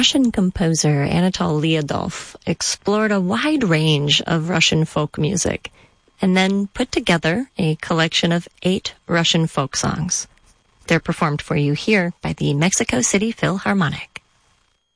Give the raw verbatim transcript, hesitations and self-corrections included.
Russian composer Anatol Lyudov explored a wide range of Russian folk music and then put together a collection of eight Russian folk songs. They're performed for you here by the Mexico City Philharmonic.